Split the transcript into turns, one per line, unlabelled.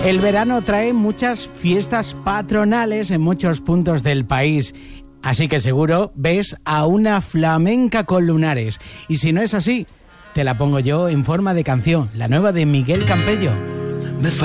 El verano trae muchas fiestas patronales en muchos puntos del país, así que seguro ves a una flamenca con lunares. Y si no es así, te la pongo yo en forma de canción, la nueva de Miguel Campello.